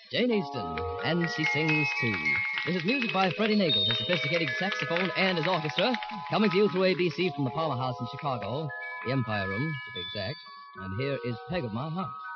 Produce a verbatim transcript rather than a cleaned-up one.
Jane Easton, and she sings too. This is music by Freddie Nagel, his sophisticated saxophone and his orchestra, coming to you through A B C from the Palmer House in Chicago, the Empire Room, to be exact. And here is Peg of My Heart.